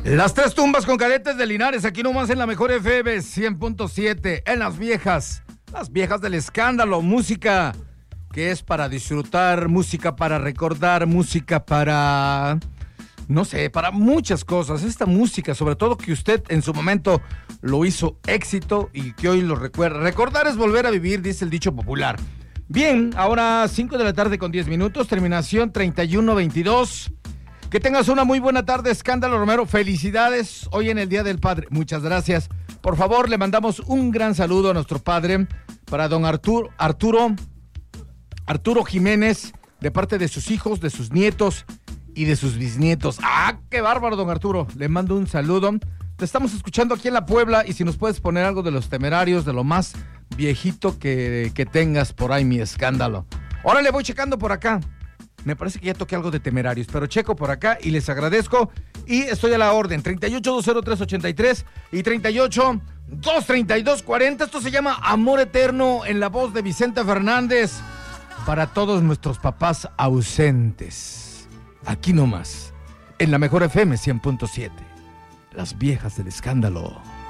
Las tres tumbas con cadetes de Linares, aquí nomás en la mejor FM 100.7, en las viejas del escándalo, música que es para disfrutar, música para recordar, música para, no sé, para muchas cosas. Esta música, sobre todo que usted en su momento lo hizo éxito y que hoy lo recuerda. Recordar es volver a vivir, dice el dicho popular. Bien, ahora 5 de la tarde con 10 minutos, terminación 3122. Que tengas una muy buena tarde, Escándalo Romero. Felicidades hoy en el Día del Padre. Muchas gracias. Por favor, le mandamos un gran saludo a nuestro padre, para don Arturo Jiménez, de parte de sus hijos, de sus nietos y de sus bisnietos. ¡Ah, qué bárbaro, don Arturo! Le mando un saludo. Te estamos escuchando aquí en La Puebla y si nos puedes poner algo de Los Temerarios, de lo más viejito que tengas por ahí, mi escándalo. Ahora le voy checando por acá. Me parece que ya toqué algo de Temerarios, pero checo por acá y les agradezco. Y estoy a la orden, 38-203-83 y 38-232-40. Esto se llama Amor Eterno, en la voz de Vicente Fernández, para todos nuestros papás ausentes. Aquí nomás, en la mejor FM 100.7, las viejas del escándalo.